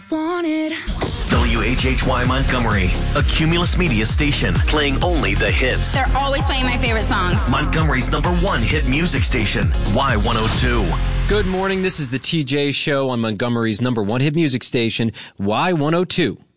wanted. WHHY Montgomery, a Cumulus Media station, playing only the hits. They're always playing my favorite songs. Montgomery's #1 hit music station, Y102. Good morning. This is the TJ Show on Montgomery's #1 hit music station, Y102.